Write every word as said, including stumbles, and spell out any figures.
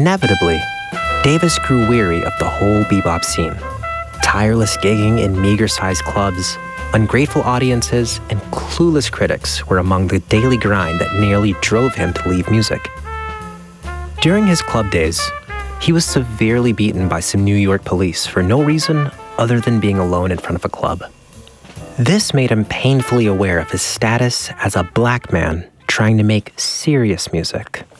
Inevitably, Davis grew weary of the whole bebop scene. Tireless gigging in meager-sized clubs, ungrateful audiences, and clueless critics were among the daily grind that nearly drove him to leave music. During his club days, he was severely beaten by some New York police for no reason other than being alone in front of a club. This made him painfully aware of his status as a black man trying to make serious music.